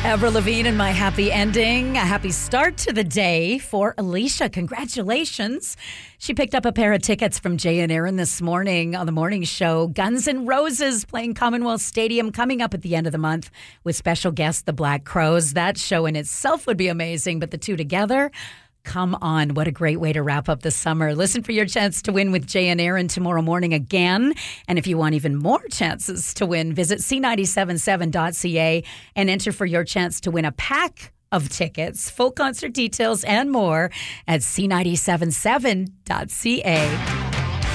Avril Lavigne and My Happy Ending. A happy start to the day for Alicia. Congratulations. She picked up a pair of tickets from Jay and Aaron this morning on the morning show. Guns N' Roses playing Commonwealth Stadium coming up at the end of the month with special guest the Black Crowes. That show in itself would be amazing, but the two together, come on, what a great way to wrap up the summer. Listen for your chance to win with Jay and Aaron tomorrow morning again. And if you want even more chances to win, visit c977.ca and enter for your chance to win a pack of tickets. Full concert details and more at c977.ca.